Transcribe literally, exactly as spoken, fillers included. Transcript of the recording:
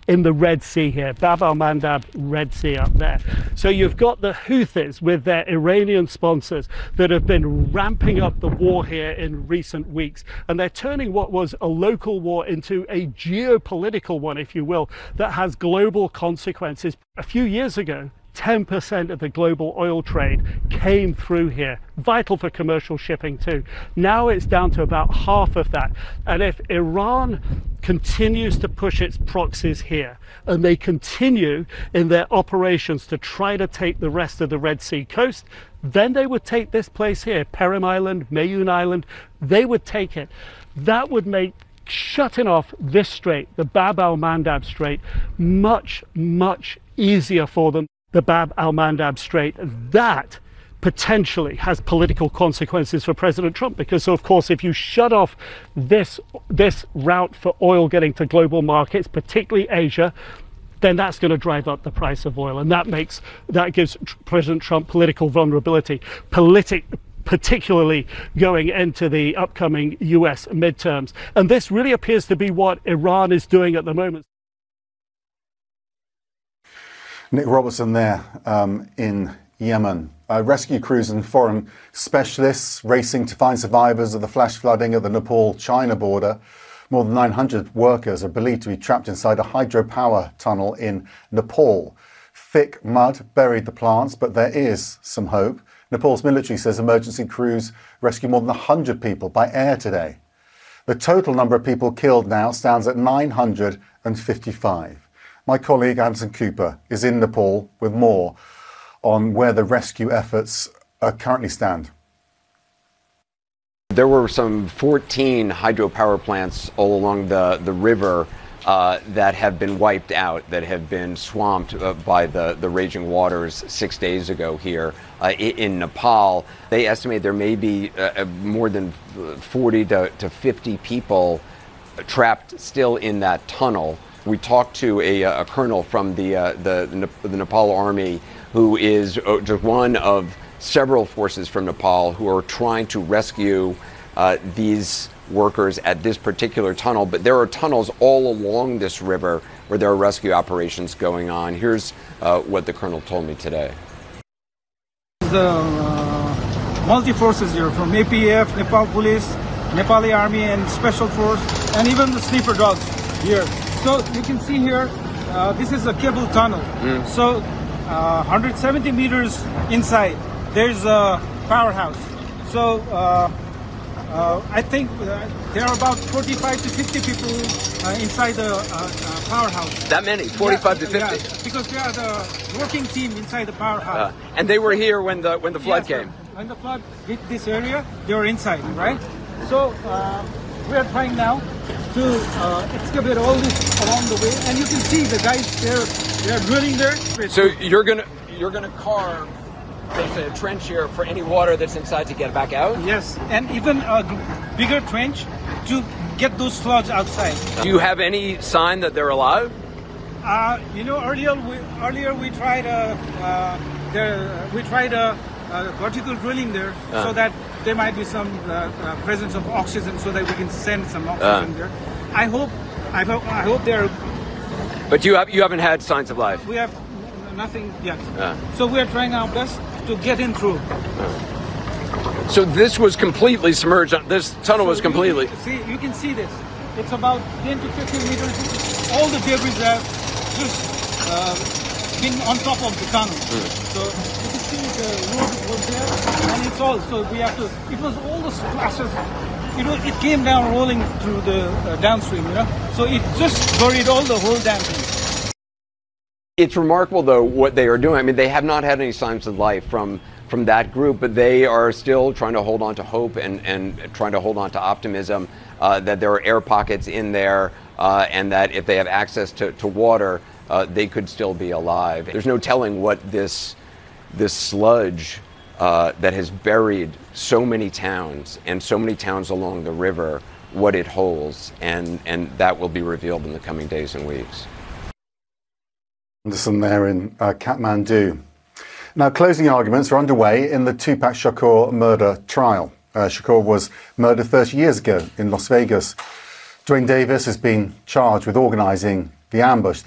in the Red Sea here, Bab al-Mandab Red Sea up there. So you've got the Houthis with their Iranian sponsors that have been ramping up the war here in recent weeks, and they're turning what was a local war into a geopolitical one, if you will, that has global consequences. A few years ago, ten percent of the global oil trade came through here, vital for commercial shipping too. Now it's down to about half of that. And if Iran continues to push its proxies here, and they continue in their operations to try to take the rest of the Red Sea coast, then they would take this place here, Perim Island, Mayun Island, they would take it. That would make shutting off this strait, the Bab al-Mandab Strait, much, much easier for them. The Bab al-Mandab Strait, that potentially has political consequences for President Trump, because of course if you shut off this this route for oil getting to global markets, particularly Asia, then that's going to drive up the price of oil, and that makes that gives President Trump political vulnerability, politic particularly going into the upcoming U S midterms. And this really appears to be what Iran is doing at the moment. Nick Robertson there um, in Yemen. Uh, rescue crews and foreign specialists racing to find survivors of the flash flooding at the Nepal-China border. More than nine hundred workers are believed to be trapped inside a hydropower tunnel in Nepal. Thick mud buried the plants, but there is some hope. Nepal's military says emergency crews rescued more than one hundred people by air today. The total number of people killed now stands at nine hundred fifty-five. My colleague Anderson Cooper is in Nepal with more on where the rescue efforts uh, currently stand. There were some fourteen hydropower plants all along the, the river uh, that have been wiped out, that have been swamped uh, by the, the raging waters six days ago here uh, in, in Nepal. They estimate there may be uh, more than forty to fifty people trapped still in that tunnel. We talked to a, a colonel from the, uh, the, the Nepal Army, who is just one of several forces from Nepal who are trying to rescue uh, these workers at this particular tunnel. But there are tunnels all along this river where there are rescue operations going on. Here's uh, what the colonel told me today. The uh, multi-forces here from A P F, Nepal Police, Nepali Army and Special Force, and even the sleeper dogs here. So you can see here, uh, this is a cable tunnel. Mm. So uh, one hundred seventy meters inside, there's a powerhouse. So uh, uh, I think uh, there are about forty-five to fifty people uh, inside the uh, uh, powerhouse. That many? forty-five yeah, to fifty? Yeah, because they are the working team inside the powerhouse. Uh, and they were here when the when the flood yes, came? When the flood hit this area, they were inside, right? So uh, we are trying now to uh, excavate all this along the way, and you can see the guys there, they're drilling there. So you're gonna you're gonna carve basically a trench here for any water that's inside to get back out? Yes, and even a bigger trench to get those slugs outside. Do you have any sign that they're alive? Uh, you know, earlier we earlier we tried uh, uh, there we tried a, a vertical drilling there uh. so that there might be some uh, uh, presence of oxygen, so that we can send some oxygen uh. there. I hope, I hope, I hope they're. But you have you haven't had signs of life. We have nothing yet. Uh. So we are trying our best to get in through. Uh. So this was completely submerged. This tunnel so was completely. You can see, you can see this. It's about ten to fifteen meters. All the debris have just uh, been on top of the tunnel. Mm. So you can see the road was there, and it's all. So we have to. It was all the splashes. You know, it came down rolling through the uh, downstream. You know, so it just buried all the whole damn thing. It's remarkable, though, what they are doing. I mean, they have not had any signs of life from from that group, but they are still trying to hold on to hope and, and trying to hold on to optimism uh, that there are air pockets in there uh, and that if they have access to, to water, uh, they could still be alive. There's no telling what this, this sludge uh, that has buried so many towns and so many towns along the river, what it holds, and, and that will be revealed in the coming days and weeks. Anderson there in uh, Kathmandu. Now, closing arguments are underway in the Tupac Shakur murder trial. Uh, Shakur was murdered thirty years ago in Las Vegas. Duane Davis has been charged with organising the ambush.